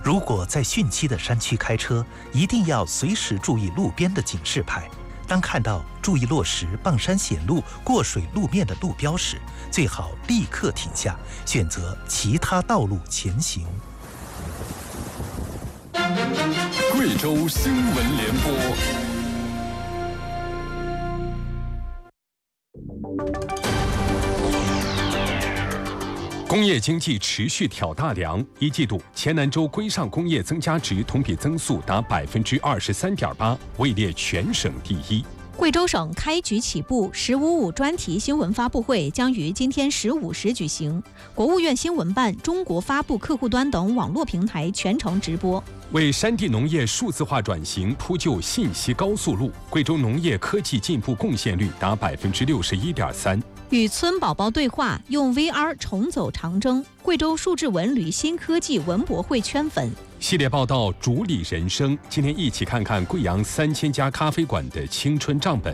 如果在汛期的山区开车，一定要随时注意路边的警示牌。当看到注意落石、傍山险路、过水路面的路标时，最好立刻停下，选择其他道路前行。 贵州新闻联播。工业经济持续挑大梁，一季度黔南州规上工业增加值同比增速达23.8%，位列全省第一。 贵州省开局起步“1055”专题新闻发布会将于今天15时举行，国务院新闻办、中国发布客户端等网络平台全程直播。 为山地农业数字化转型铺就信息高速路，贵州农业科技进步贡献率达61.3%。 与村宝宝对话，用 VR 重走长征。贵州数字文旅新科技文博会圈粉。 系列报道主理人生，今天一起看看贵阳3000家咖啡馆的青春账本。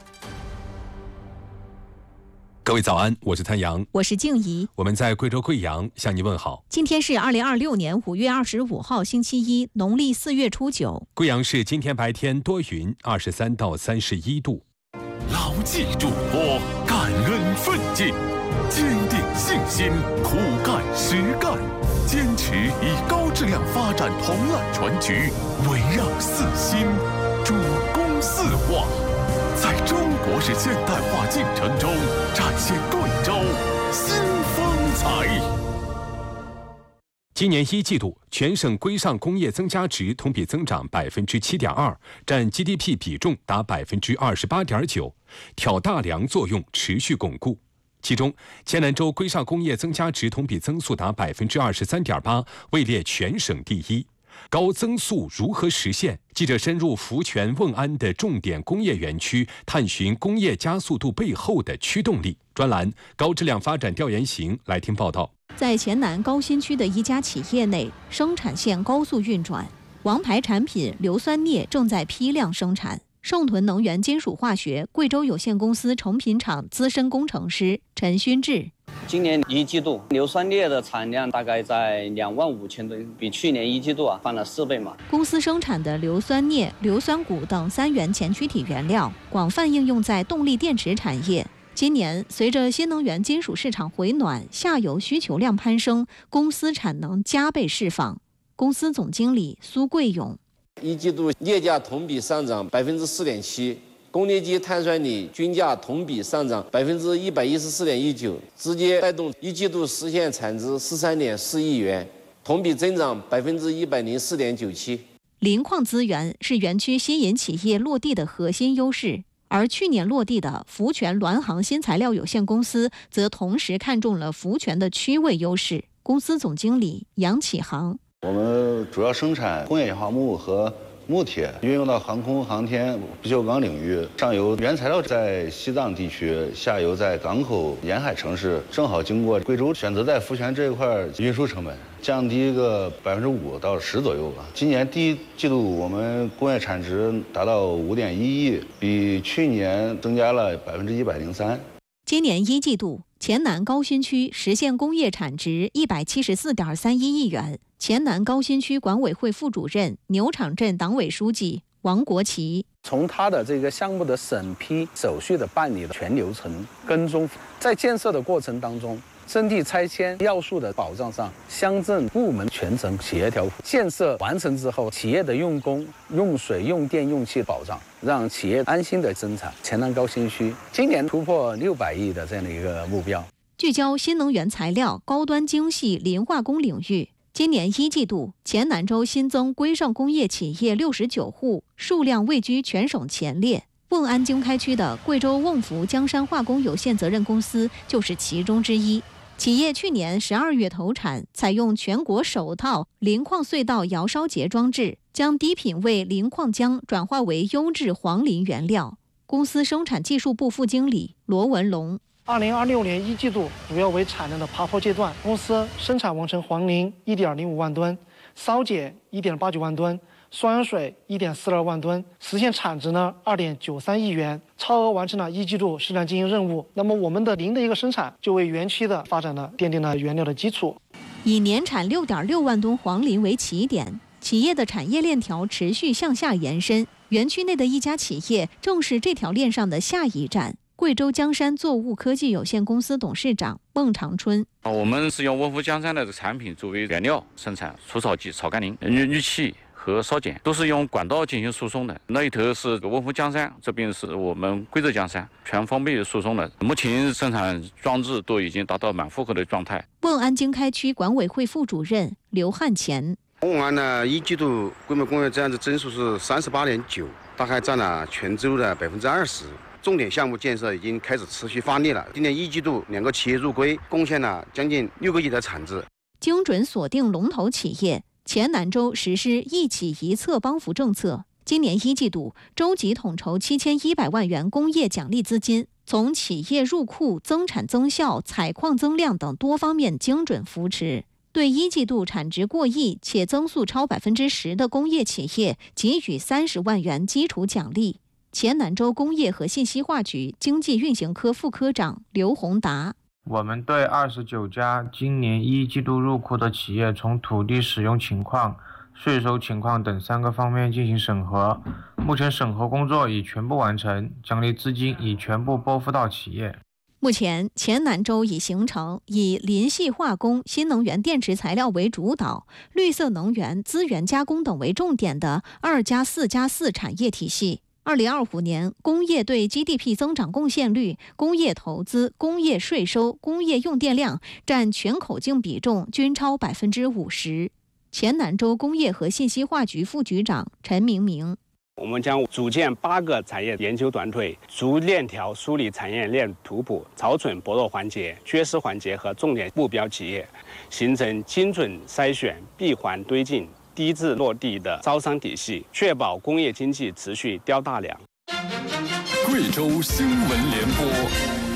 各位早安，我是谭阳， 我是静怡， 我们在贵州贵阳向你问好。 今天是2026年5月25号星期一，农历4月初9。 贵阳市今天白天多云，23到31度。牢记嘱托，感恩奋进，坚定信心，苦干实干，坚持以高质量发展同揽全局，围绕4新，主攻4化，在中国式现代化进程中展现贵州新风采。今年一季度，全省规上工业增加值同比增长7.2%，占 GDP 比重达28.9%，挑大梁作用持续巩固。其中，黔南州规上工业增加值同比增速达23.8%，位列全省第一。高增速如何实现？记者深入福泉瓮安的重点工业园区，探寻工业加速度背后的驱动力。专栏高质量发展调研行，来听报道。 在黔南高新区的一家企业内，生产线高速运转，王牌产品硫酸镍正在批量生产。盛屯能源金属化学贵州有限公司成品厂资深工程师陈勋志， 今年一季度硫酸镍的产量大概在25000吨，比去年一季度翻了4倍嘛。 公司生产的硫酸镍、硫酸钴等3元前驱体原料广泛应用在动力电池产业。今年随着新能源金属市场回暖，下游需求量攀升，公司产能加倍释放。公司总经理苏贵勇， 一季度镍价同比上涨4.7%，供裂基碳酸锂均价同比上涨114.19%，直接带动一季度实现产值13.4亿元，同比增长104.97%。 磷矿资源是园区吸引企业落地的核心优势。而去年落地的福泉滦航新材料有限公司则同时看中了福泉的区位优势。公司总经理杨启航， 我们主要生产工业氧化木和木铁，运用到航空航天、不锈钢领域。上游原材料在西藏地区，下游在港口沿海城市，正好经过贵州，选择在福泉这一块运输成本降低个5%到10%左右吧。今年第一季度我们工业产值达到5.1亿，比去年增加了103%。 今年一季度，黔南高新区实现工业产值174.31亿元。黔南高新区管委会副主任、牛场镇党委书记王国奇， 从他的这个项目的审批手续的办理的全流程跟踪，在建设的过程当中，征地拆迁要素的保障上，乡镇部门全程协调，建设完成之后，企业的用工、用水、用电、用气保障，让企业安心的生产。黔南高新区今年突破600亿的这样的一个目标。 聚焦新能源材料、高端精细磷化工领域。今年一季度，黔南州新增规上工业企业69户，数量位居全省前列。瓮安经开区的贵州瓮福江山化工有限责任公司就是其中之一。企业去年12月投产，采用全国首套磷矿隧道窑烧结装置，将低品位磷矿浆转化为优质黄磷原料。公司生产技术部副经理罗文龙 ，2026年一季度主要为产能的爬坡阶段，公司生产完成黄磷1.05万吨，烧解1.89万吨，双水1.42万吨，实现产值2.93亿元，超额完成了一季度生产经营任务。那么我们的磷的一个生产，就为园区的发展奠定了原料的基础。 以年产6.6万吨黄磷为起点，企业的产业链条持续向下延伸。园区内的一家企业正是这条链上的下一站。贵州江山作物科技有限公司董事长孟长春： 我们是用文福江山的产品作为原料生产除草剂草甘膦、氯气和烧碱，都是用管道进行输送的。那一头是文福江山，这边是我们贵州江山，全方位输送的。目前生产装置都已经达到满负荷的状态。 瓮安经开区管委会副主任刘汉前： 瓮安呢一季度规模工业这样的增速是38.9%，大概占了全州的20%。重点项目建设已经开始持续发力了。今年一季度2个企业入规，贡献了将近6个亿的产值。 精准锁定龙头企业，黔南州实施一企一策帮扶政策。今年一季度，州级统筹7100万元工业奖励资金，从企业入库、增产增效、采矿增量等多方面精准扶持。对一季度产值过亿且增速超10%的工业企业，给予30万元基础奖励。黔南州工业和信息化局经济运行科副科长刘宏达： 我们对29家今年一季度入库的企业，从土地使用情况、税收情况等3个方面进行审核。目前审核工作已全部完成，奖励资金已全部拨付到企业。 目前，黔南州已形成以林系化工、新能源电池材料为主导，绿色能源、资源加工等为重点的2+4+4产业体系。2025年，工业对 GDP 增长贡献率、工业投资、工业税收、工业用电量占全口径比重均超50%。黔南州工业和信息化局副局长陈明明： 我们将组建8个产业研究团队，逐链条梳理产业链图谱，找准薄弱环节、缺失环节和重点目标企业，形成精准筛选、闭环推进、低质落地的招商体系，确保工业经济持续叼大梁。 贵州新闻联播。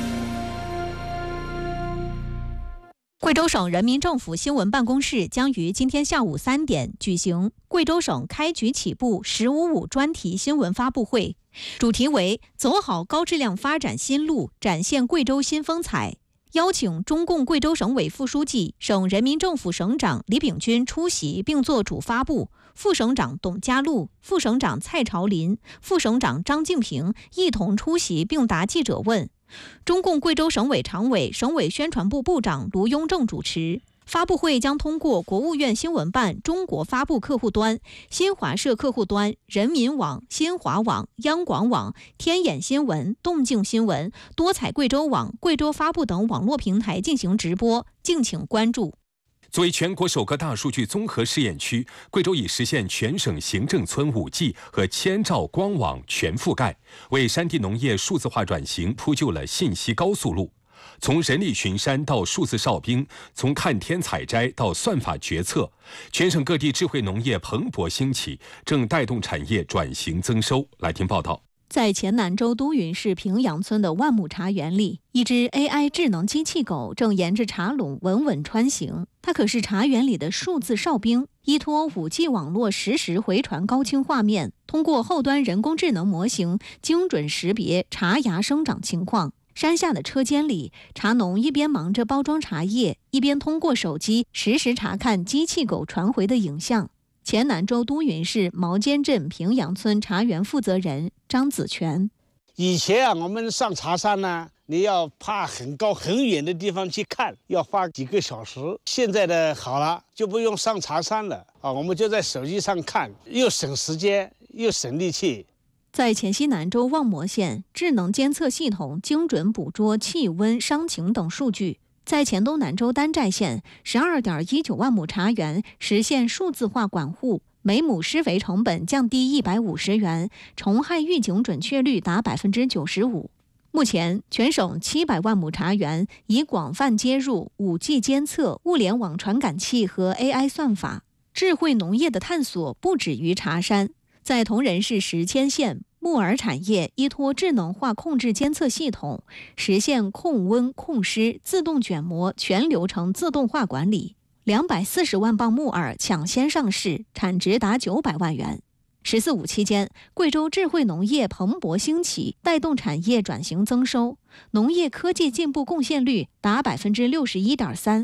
贵州省人民政府新闻办公室将于今天下午3点举行贵州省开局起步“1055”专题新闻发布会，主题为“走好高质量发展新路，展现贵州新风采”。邀请中共贵州省委副书记、省人民政府省长李炳军出席并作主发布，副省长董家禄、副省长蔡朝林、副省长张敬平一同出席并答记者问。中共贵州省委常委、省委宣传部部长卢雍正主持。发布会将通过国务院新闻办中国发布客户端、新华社客户端、人民网、新华网、央广网、天眼新闻、动静新闻、多彩贵州网、贵州发布等网络平台进行直播，敬请关注。 作为全国首个大数据综合试验区，贵州已实现全省行政村 5G 和1000兆光网全覆盖，为山地农业数字化转型铺就了信息高速路。从人力巡山到数字哨兵，从看天采摘到算法决策，全省各地智慧农业蓬勃兴起，正带动产业转型增收。来听报道。 在黔南州都匀市平阳村的万亩茶园里，一只 AI 智能机器狗正沿着茶垄稳稳穿行。它可是茶园里的数字哨兵，依托 5G 网络实时回传高清画面，通过后端人工智能模型精准识别茶芽生长情况。山下的车间里，茶农一边忙着包装茶叶，一边通过手机实时查看机器狗传回的影像。黔南州都匀市毛尖镇平阳村茶园负责人张子全： 以前我们上茶山呢，你要爬很高很远的地方去看，要花几个小时。现在的好了，就不用上茶山了我们就在手机上看，又省时间又省力气。 在黔西南州望谟县，智能监测系统精准捕捉气温、伤情等数据。在黔东南州丹寨县，12.19万亩茶园实现数字化管护，每亩施肥成本降低150元，虫害预警准确率达95%。目前，全省700万亩茶园已广泛接入 5G 监测、物联网传感器和 AI 算法。智慧农业的探索不止于茶山。在铜仁市石阡县，木耳产业依托智能化控制监测系统，实现控温、控湿、自动卷膜全流程自动化管理。240万磅木耳抢先上市，产值达900万元。14·5期间，贵州智慧农业蓬勃兴起，带动产业转型增收，农业科技进步贡献率达61.3%。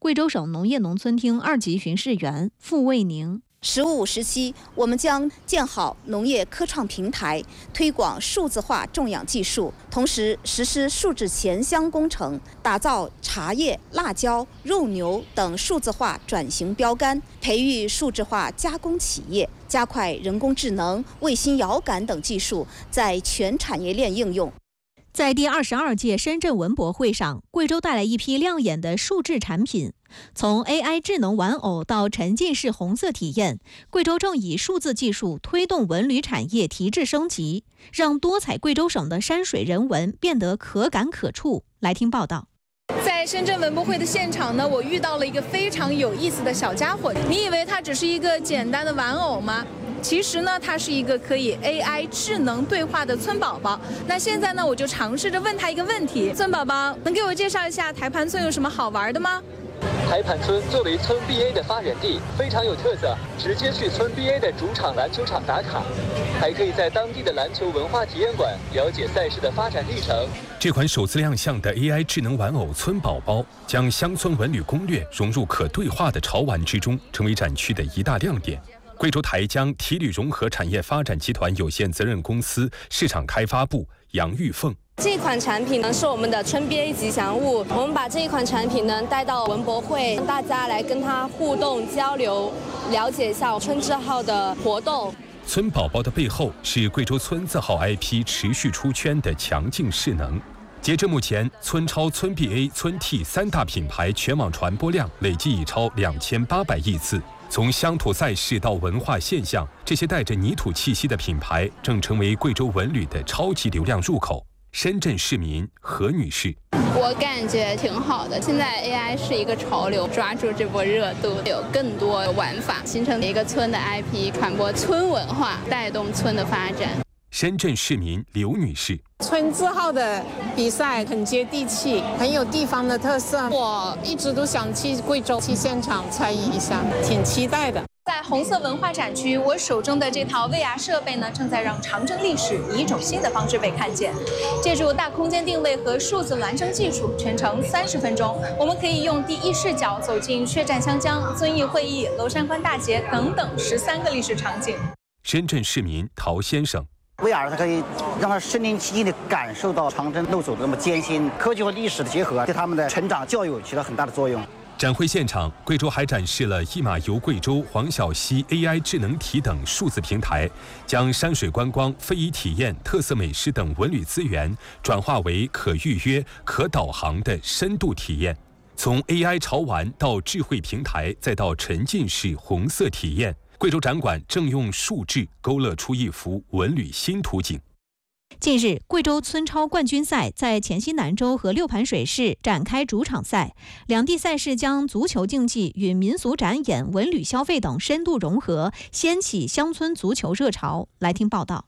贵州省农业农村厅2级巡视员付卫宁。 15、17，我们将建好农业科创平台，推广数字化种养技术，同时实施数字前乡工程，打造茶叶、辣椒、肉牛等数字化转型标杆，培育数字化加工企业，加快人工智能、卫星遥感等技术在全产业链应用。 在第22届深圳文博会上，贵州带来一批亮眼的数字产品。从 AI 智能玩偶到沉浸式红色体验，贵州正以数字技术推动文旅产业提质升级，让多彩贵州省的山水人文变得可感可触。来听报道。 在深圳文博会的现场呢，我遇到了一个非常有意思的小家伙。你以为它只是一个简单的玩偶吗？其实呢，它是一个可以 AI 智能对话的村宝宝。那现在呢，我就尝试着问他一个问题：村宝宝，能给我介绍一下台盘村有什么好玩的吗？ 台盘村作为村 BA 的发源地，非常有特色，直接去村 BA 的主场篮球场打卡，还可以在当地的篮球文化体验馆了解赛事的发展历程。 这款首次亮相的 AI 智能玩偶村宝宝，将乡村文旅攻略融入可对话的潮玩之中，成为展区的一大亮点。贵州台江体旅融合产业发展集团有限责任公司市场开发部杨玉凤。 这款产品呢是我们的村 BA 吉祥物，我们把这一款产品呢带到文博会，让大家来跟它互动交流，了解一下村字号的活动。 村宝宝的背后是贵州村字号 IP 持续出圈的强劲势能。截至目前，村超、村 BA、村 T 3大品牌全网传播量累计已超2800亿次。从乡土赛事到文化现象，这些带着泥土气息的品牌正成为贵州文旅的超级流量入口。深圳市民何女士： 我感觉挺好的，现在 AI 是一个潮流，抓住这波热度，有更多玩法，形成一个村的 IP， 传播村文化，带动村的发展。 深圳市民刘女士： 村字号的比赛很接地气，很有地方的特色，我一直都想去贵州去现场参与一下，挺期待的。 在红色文化展区，我手中的这套 VR 设备呢，正在让长征历史以一种新的方式被看见。借助大空间定位和数字孪生技术，全程30分钟，我们可以用第一视角走进血战湘江、遵义会议、娄山关大捷等等13个历史场景。 深圳市民陶先生 ：VR 它可以让他身临其境地感受到长征路走的那么艰辛，科技和历史的结合，对他们的成长教育起了很大的作用。 展会现场，贵州还展示了一马游贵州、黄小溪 AI 智能体等数字平台，将山水观光、非遗体验、特色美食等文旅资源转化为可预约、可导航的深度体验。从 AI 潮玩到智慧平台，再到沉浸式红色体验，贵州展馆正用数字勾勒出一幅文旅新图景。 近日，贵州村超冠军赛在黔西南州和六盘水市展开主场赛，两地赛事将足球竞技与民俗展演、文旅消费等深度融合，掀起乡村足球热潮。来听报道。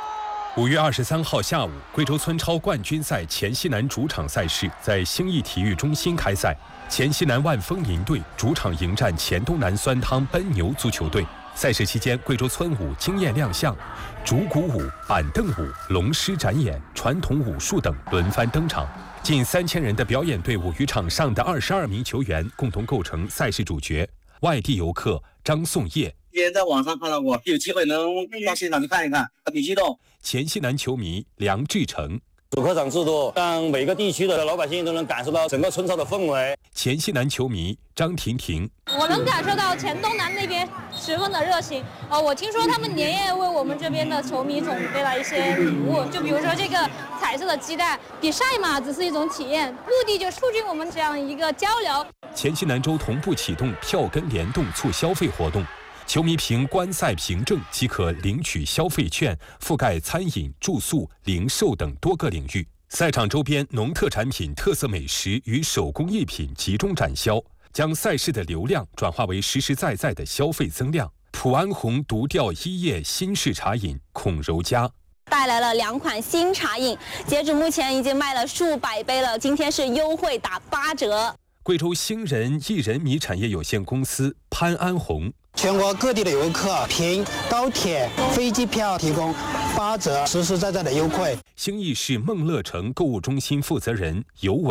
5月23号下午，贵州村超冠军赛黔西南主场赛事在兴义体育中心开赛，黔西南万丰银队主场迎战黔东南酸汤奔牛足球队。赛事期间，贵州村舞惊艳亮相，竹鼓舞、板凳舞、龙狮展演、传统武术等轮番登场。近3000人的表演队伍与场上的22名球员共同构成赛事主角。外地游客张颂业： 之前在网上看到过，有机会能到现场去看一看，挺激动。 黔西南球迷梁志成： 主客场制度让每个地区的老百姓都能感受到整个村超的氛围。 黔西南球迷张婷婷： 我能感受到黔东南那边十分的热情。我听说他们连夜为我们这边的球迷准备了一些礼物，就比如说这个彩色的鸡蛋。比赛嘛，只是一种体验，目的就促进我们这样一个交流。 黔西南州同步启动票根联动促消费活动。球迷凭观赛凭证即可领取消费券，覆盖餐饮、住宿、零售等多个领域。赛场周边农特产品、特色美食与手工艺品集中展销，将赛事的流量转化为实实在在的消费增量。普安红独钓一叶新式茶饮孔柔家带来了2款新茶饮，截止目前已经卖了数百杯了，今天是优惠打8折。 贵州星人一人米产业有限公司潘安红： 全国各地的游客凭高铁、飞机票提供8折，实实在在的优惠。 兴义市孟乐城购物中心负责人尤伟：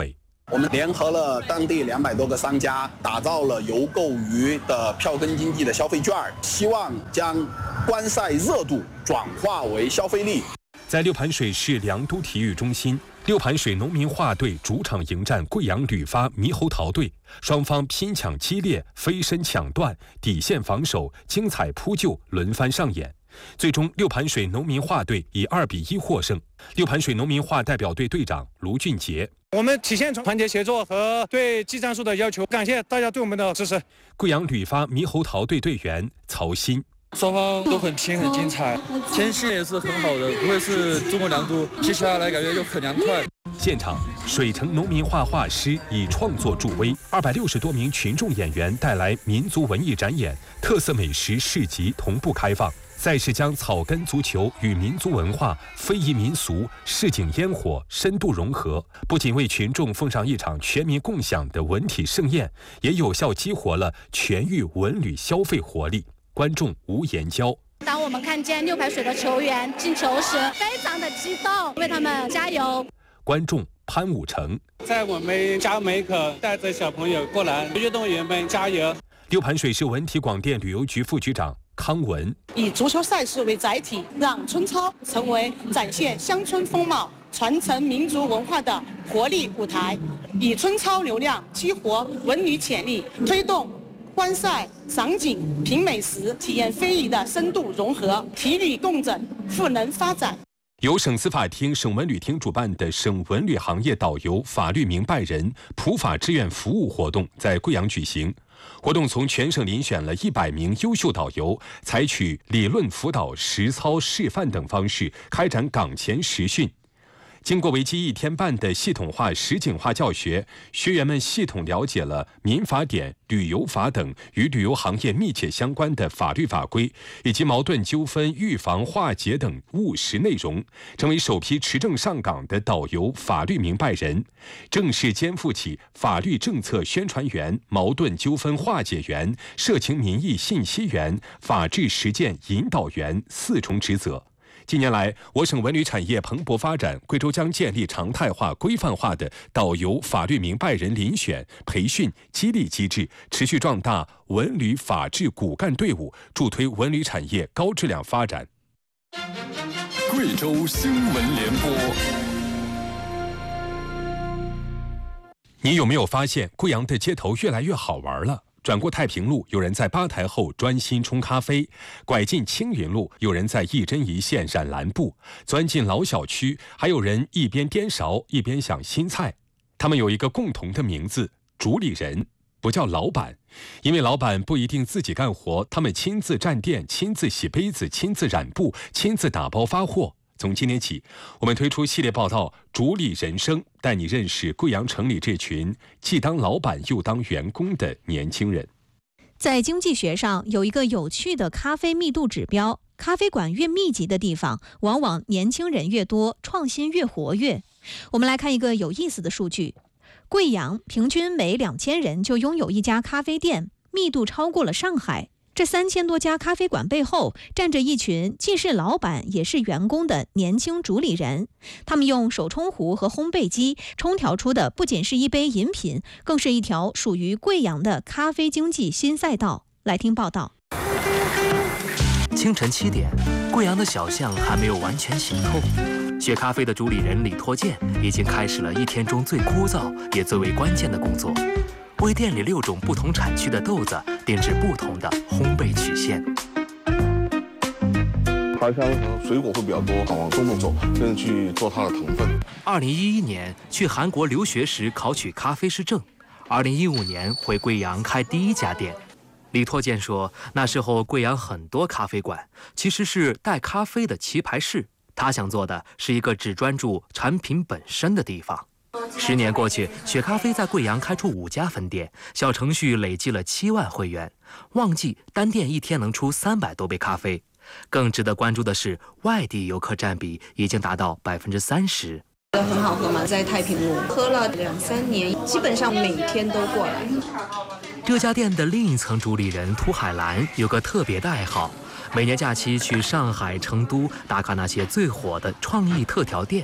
我们联合了当地200多个商家，打造了邮购鱼的票根经济的消费券，希望将观赛热度转化为消费力。 在六盘水市良都体育中心，六盘水农民化队主场迎战贵阳旅发猕猴桃队，双方拼抢激烈，飞身抢断，底线防守，精彩扑救轮番上演。最终，六盘水农民化队以2-1获胜。六盘水农民化代表队队长卢俊杰： 我们体现团结协作和对技战术的要求，感谢大家对我们的支持。 贵阳旅发猕猴桃队队员曹鑫： 双方都很拼很精彩，天气也是很好的，不会是中国良都，骑下来感觉又很凉快。 现场，水城农民画画师以创作助威，260多名群众演员带来民族文艺展演，特色美食市集同步开放。赛事将草根足球与民族文化、非遗民俗、市井烟火深度融合，不仅为群众奉上一场全民共享的文体盛宴，也有效激活了全域文旅消费活力。观众吴延娇： 当我们看见六盘水的球员进球时，非常的激动，为他们加油。 观众潘武成： 在我们家门口带着小朋友过来，运动员们加油。 六盘水市文体广电旅游局副局长康文： 以足球赛事为载体，让村超成为展现乡村风貌、传承民族文化的活力舞台，以村超流量激活文旅潜力，推动观赛、赏景、品美食、体验非遗的深度融合，体旅共振，赋能发展。 由省司法厅、省文旅厅主办的省文旅行业导游法律明白人普法志愿服务活动在贵阳举行。活动从全省遴选了100名优秀导游，采取理论辅导、实操示范等方式开展岗前实训。经过为期1天半的系统化实景化教学，学员们系统了解了民法典、旅游法等与旅游行业密切相关的法律法规，以及矛盾纠纷预防化解等务实内容，成为首批持证上岗的导游法律明白人，正式肩负起法律政策宣传员、矛盾纠纷化解员、社情民意信息员、法治实践引导员4重职责。近年来，我省文旅产业蓬勃发展，贵州将建立常态化、规范化的导游法律明白人遴选、培训、激励机制，持续壮大文旅法治骨干队伍，助推文旅产业高质量发展。 贵州新闻联播。 你有没有发现，贵阳的街头越来越好玩了？转过太平路，有人在吧台后专心冲咖啡；拐进青云路，有人在一针一线染蓝布；钻进老小区，还有人一边颠勺一边想新菜。他们有一个共同的名字——主理人，不叫老板，因为老板不一定自己干活，他们亲自站店、亲自洗杯子、亲自染布、亲自打包发货。从今天起，我们推出系列报道《主理人生》，带你认识贵阳城里这群既当老板又当员工的年轻人。 在经济学上有一个有趣的咖啡密度指标，咖啡馆越密集的地方，往往年轻人越多，创新越活跃。我们来看一个有意思的数据，贵阳平均每2000人就拥有一家咖啡店，密度超过了上海。这3000多家咖啡馆背后站着一群既是老板也是员工的年轻主理人，他们用手冲壶和烘焙机冲调出的不仅是一杯饮品，更是一条属于贵阳的咖啡经济新赛道。来听报道。 清晨7点，贵阳的小巷还没有完全醒透，学咖啡的主理人李拓建已经开始了一天中最枯燥也最为关键的工作，为店里6种不同产区的豆子定制不同的烘焙曲线。 花香和水果会比较多，往中路走，跟着去做它的糖分。 2011年去韩国留学时考取咖啡师证，2015年回贵阳开第1家店。李拓建说，那时候贵阳很多咖啡馆其实是带咖啡的棋牌室，他想做的是一个只专注产品本身的地方。10年过去，雪咖啡在贵阳开出5家分店，小程序累计了7万会员，旺季单店一天能出300多杯咖啡。更值得关注的是，外地游客占比已经达到30%。 很好喝嘛，在太平路喝了2-3年，基本上每天都过来。 这家店的另一层主理人涂海兰有个特别的爱好，每年假期去上海、成都打卡那些最火的创意特调店。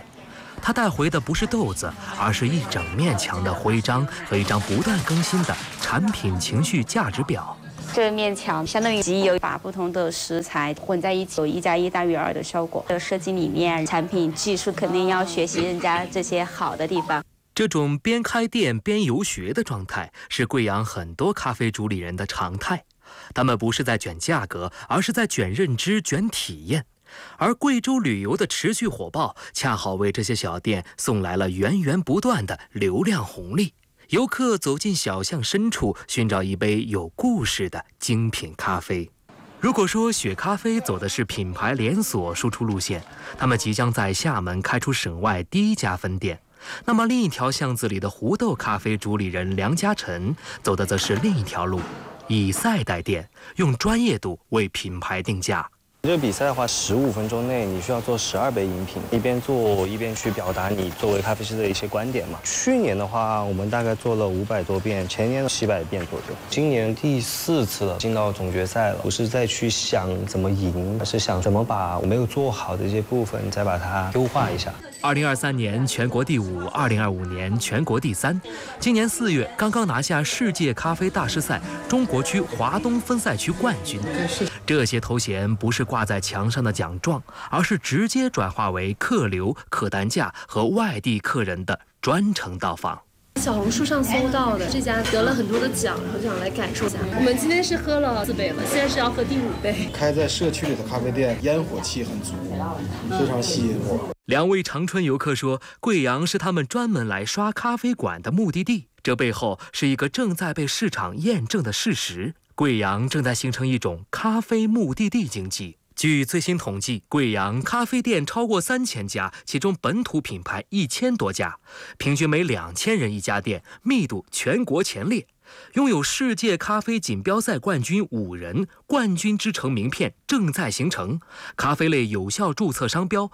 他带回的不是豆子，而是一整面墙的徽章和一张不断更新的产品情绪价值表。 这面墙相当于集邮，把不同的食材混在一起，有1+1大于2的效果。这个设计理念、产品技术肯定要学习人家这些好的地方。 这种边开店边游学的状态是贵阳很多咖啡主理人的常态。他们不是在卷价格，而是在卷认知、卷体验。而贵州旅游的持续火爆，恰好为这些小店送来了源源不断的流量红利。游客走进小巷深处，寻找一杯有故事的精品咖啡。如果说雪咖啡走的是品牌连锁输出路线，他们即将在厦门开出省外第1家分店。那么另一条巷子里的胡豆咖啡主理人梁家晨走的则是另一条路，以赛代店，用专业度为品牌定价。 这个比赛的话，15分钟内你需要做12杯饮品，一边做一边去表达你作为咖啡师的一些观点嘛。去年的话，我们大概做了500多遍，前年700遍左右，今年第4次了，进到总决赛了。不是再去想怎么赢，而是想怎么把我没有做好的一些部分再把它优化一下。 2023年全国第5 ，2025年全国第3。今年4月刚刚拿下世界咖啡大师赛中国区华东分赛区冠军。这些头衔不是挂在墙上的奖状，而是直接转化为客流、客单价和外地客人的专程到访。 小红书上搜到的这家得了很多的奖，我想来感受一下。我们今天是喝了4杯了，现在是要喝第5杯。 开在社区里的咖啡店，烟火气很足，非常吸引我。 2位长春游客说，贵阳是他们专门来刷咖啡馆的目的地，这背后是一个正在被市场验证的事实。贵阳正在形成一种咖啡目的地经济。据最新统计，贵阳咖啡店超过3000家，其中本土品牌1000多家，平均每2000人一家店，密度全国前列。拥有世界咖啡锦标赛冠军5人，冠军之城名片正在形成。咖啡类有效注册商标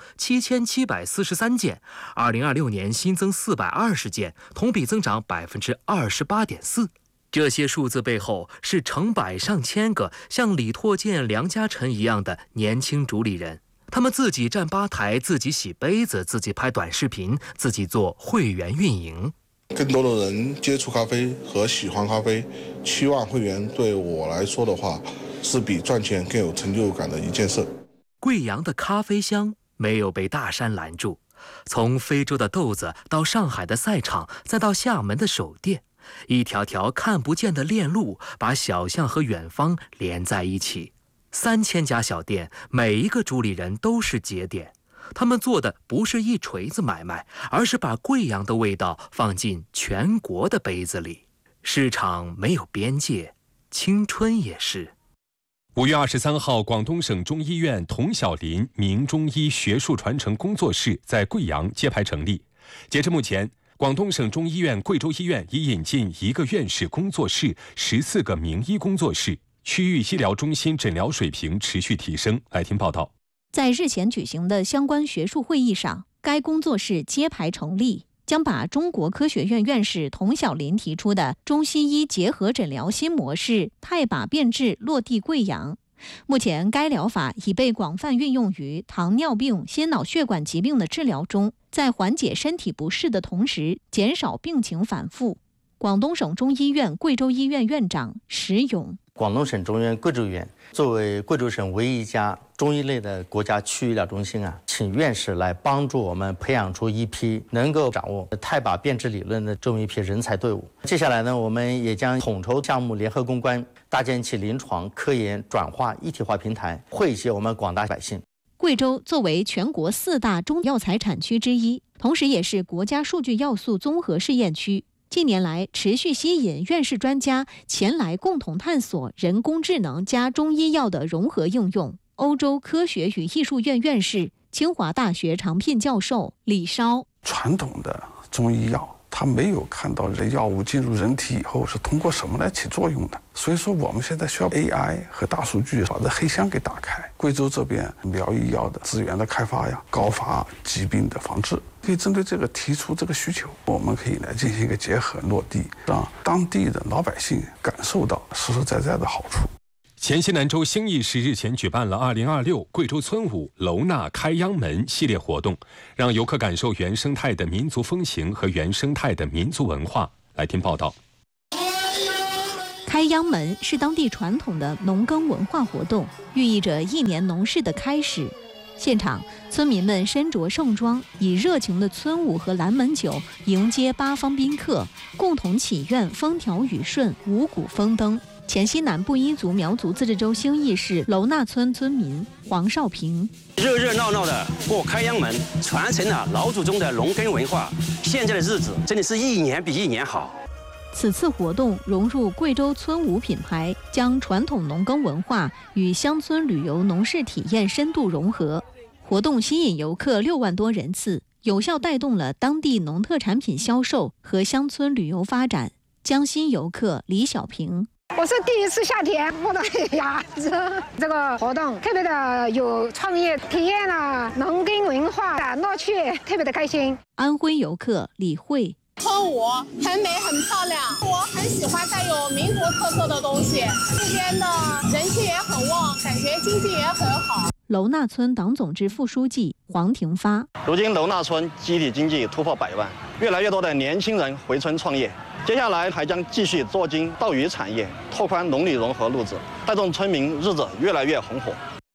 7743件，2026年新增420件，同比增长28.4%。这些数字背后是成百上千个像李拓建、梁家晨一样的年轻主理人，他们自己站吧台，自己洗杯子，自己拍短视频，自己做会员运营。 更多的人接触咖啡和喜欢咖啡，期望会员对我来说的话，是比赚钱更有成就感的一件事。 贵阳的咖啡香没有被大山拦住，从非洲的豆子到上海的赛场，再到厦门的手店，一条条看不见的链路把小巷和远方连在一起。3000家小店，每一个主理人都是节点。他们做的不是一锤子买卖，而是把贵阳的味道放进全国的杯子里。市场没有边界，青春也是。 5月23号，广东省中医院童小林名中医学术传承工作室在贵阳揭牌成立。截至目前，广东省中医院贵州医院已引进1个院士工作室、14个名医工作室，区域医疗中心诊疗水平持续提升。来听报道。 在日前举行的相关学术会议上，该工作室揭牌成立，将把中国科学院院士童小林提出的中西医结合诊疗新模式泰靶变质落地贵阳。目前，该疗法已被广泛运用于糖尿病、心脑血管疾病的治疗中，在缓解身体不适的同时，减少病情反复。广东省中医院贵州医院院长石勇。 广东省中医院贵州院作为贵州省唯一一家中医类的国家区域医疗中心请院士来帮助我们培养出一批能够掌握泰靶变质理论的这么一批人才队伍。接下来呢，我们也将统筹项目联合攻关，搭建起临床、科研、转化一体化平台，汇集我们广大百姓。 贵州作为全国4大中药材产区之一，同时也是国家数据要素综合试验区。近年来，持续吸引院士专家前来共同探索人工智能加中医药的融合应用。欧洲科学与艺术院院士、清华大学常聘教授李烧： 传统的中医药，它没有看到这药物进入人体以后是通过什么来起作用的，所以说我们现在需要 AI 和大数据把这黑箱给打开。贵州这边苗医药的资源的开发高发疾病的防治，可以针对这个提出这个需求，我们可以来进行一个结合落地，让当地的老百姓感受到实实在在的好处。 黔西南州兴义市日前举办了2026贵州村舞楼纳开央门系列活动，让游客感受原生态的民族风情和原生态的民族文化。来听报道。 开央门是当地传统的农耕文化活动，寓意着一年农事的开始。现场，村民们身着盛装，以热情的村舞和蓝门酒迎接八方宾客，共同祈愿风调雨顺、五谷丰登。黔西南布依族苗族自治州兴义市楼纳村村民黄少平： 热热闹闹的过开央门，传承了老祖宗的农耕文化。现在的日子真的是一年比一年好。 此次活动融入贵州村舞品牌，将传统农耕文化与乡村旅游农事体验深度融合。活动吸引游客6万多人次，有效带动了当地农特产品销售和乡村旅游发展。江西游客李小平： 我是第一次下田，摸到鸭子。这个活动特别的有创意，体验了农耕文化的乐趣，特别的开心。 安徽游客李慧： 村舞很美很漂亮，我很喜欢带有民族特色的东西，这边的人气也很旺，感觉经济也很好。 楼纳村党总支副书记黄廷发： 如今楼纳村集体经济突破100万，越来越多的年轻人回村创业。接下来还将继续做精稻鱼产业，拓宽农旅融合路子，带动村民日子越来越红火。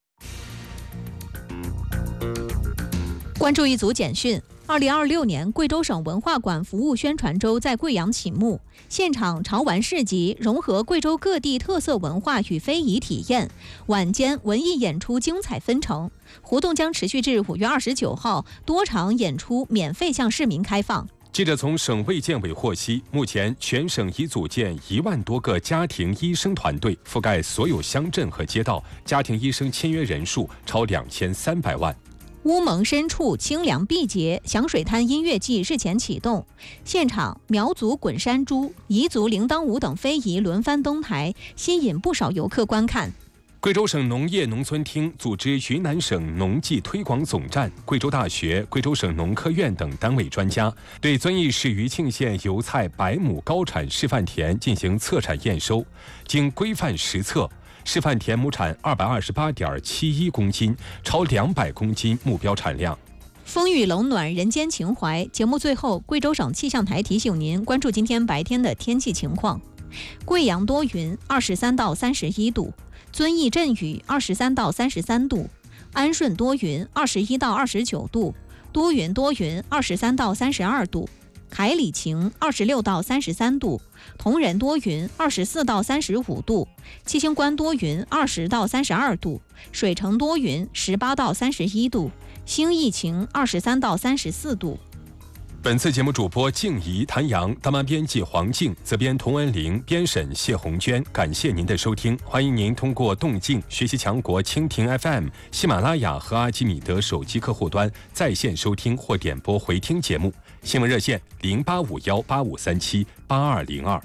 关注一组简讯：2026年贵州省文化馆服务宣传周在贵阳启幕，现场潮玩市集融合贵州各地特色文化与非遗体验，晚间文艺演出精彩纷呈。活动将持续至5月29号，多场演出免费向市民开放。 记者从省卫健委获悉，目前全省已组建1万多个家庭医生团队，覆盖所有乡镇和街道，家庭医生签约人数超2300万。 乌蒙深处清凉碧洁响水滩音乐季日前启动，现场苗族滚山猪、彝族铃铛舞等非遗轮番登台，吸引不少游客观看。 贵州省农业农村厅组织云南省农技推广总站、贵州大学、贵州省农科院等单位专家对遵义市余庆县油菜100亩高产示范田进行测产验收，经规范实测，示范田亩产228.71公斤，超200公斤目标产量。 风雨冷暖人间情怀，节目最后，贵州省气象台提醒您关注今天白天的天气情况：贵阳多云，23到31度；遵义阵雨，23到33度；安顺多云，21到29度；都匀多云，23到32度；凯里晴，26到33度；铜仁多云，24到35度；七星关多云，20到32度；水城多云，18到31度；兴义晴，23到34度。 本次节目主播静怡、谭阳，当班编辑黄静，责编童文玲，编审谢红娟。感谢您的收听，欢迎您通过动静、学习强国、蜻蜓 FM、喜马拉雅和阿基米德手机客户端在线收听或点播回听节目。新闻热线085185378202。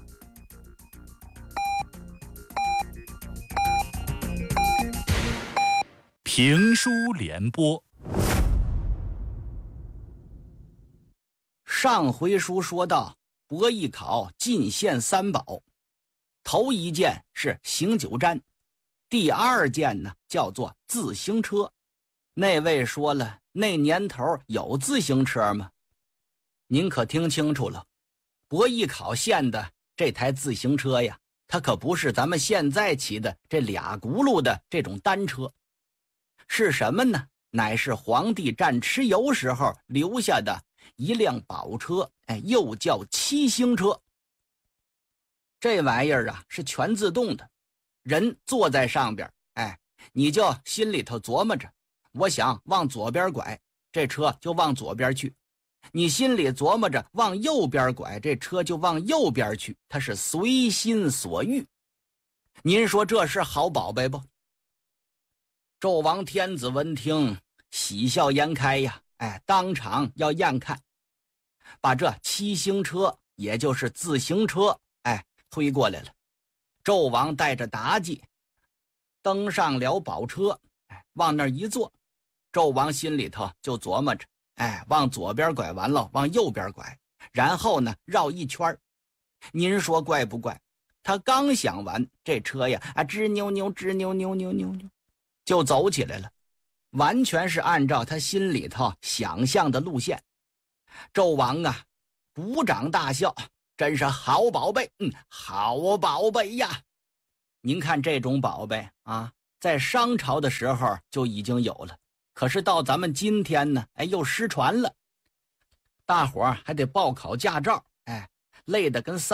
评书联播。 上回书说到，博弈考进献3宝，头一件是醒酒毡，第2件呢叫做自行车。那位说了，那年头有自行车吗？您可听清楚了，博弈考献的这台自行车呀，它可不是咱们现在骑的这俩轱辘的这种单车，是什么呢？乃是皇帝战蚩尤时候留下的一辆宝车，又叫七星车。这玩意儿啊是全自动的，人坐在上边，你就心里头琢磨着，我想往左边拐，这车就往左边去；你心里琢磨着往右边拐，这车就往右边去，它是随心所欲。您说这是好宝贝不？纣王天子闻听，喜笑颜开呀，当场要验看，把这七星车，也就是自行车，推过来了。纣王带着妲己登上了宝车，往那儿一坐，纣王心里头就琢磨着，往左边拐完了，往右边拐，然后呢绕一圈。您说怪不怪？ 他刚想完，这车呀吱扭扭吱扭扭扭扭扭就走起来了，完全是按照他心里头想象的路线。纣王啊鼓掌大笑，真是好宝贝，好宝贝呀！您看这种宝贝啊，在商朝的时候就已经有了，可是到咱们今天呢，又失传了。大伙儿还得报考驾照，累得跟